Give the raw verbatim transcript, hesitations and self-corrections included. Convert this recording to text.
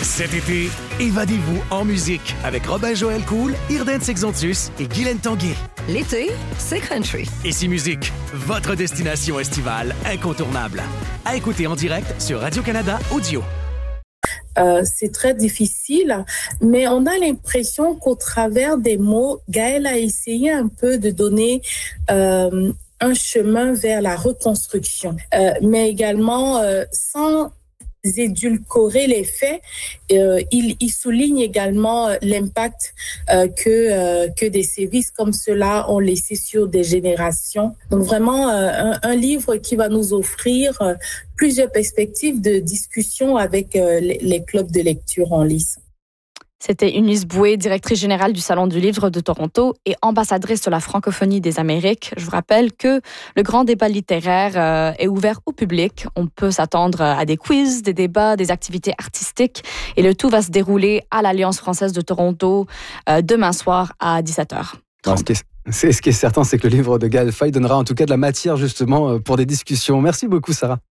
Cet été, évadez-vous en musique avec Robin-Joël Cool, Irden Sexontus et Guylaine Tanguay. L'été, c'est country. Ici Musique, votre destination estivale incontournable. À écouter en direct sur Radio-Canada Audio. Euh, c'est très difficile, mais on a l'impression qu'au travers des mots, Gaël a essayé un peu de donner euh, un chemin vers la reconstruction, euh, mais également euh, sans édulcorer les faits. Euh, il, il souligne également l'impact euh, que euh, que des sévices comme cela ont laissé sur des générations. Donc vraiment euh, un, un livre qui va nous offrir euh, plusieurs perspectives de discussion avec euh, les, les clubs de lecture en lice. C'était Eunice Boué, directrice générale du Salon du Livre de Toronto et ambassadrice de la francophonie des Amériques. Je vous rappelle que le grand débat littéraire euh, est ouvert au public. On peut s'attendre à des quiz, des débats, des activités artistiques et le tout va se dérouler à l'Alliance française de Toronto euh, demain soir à dix-sept heures. Alors, ce, qui est, c'est, ce qui est certain, c'est que le livre de Gaël Faye donnera en tout cas de la matière justement pour des discussions. Merci beaucoup, Sarah.